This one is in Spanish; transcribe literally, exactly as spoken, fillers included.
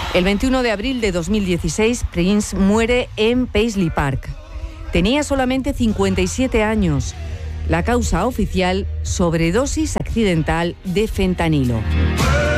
El veintiuno de abril de dos mil dieciséis, Prince muere en Paisley Park. Tenía solamente cincuenta y siete años. La causa oficial, sobredosis accidental de fentanilo.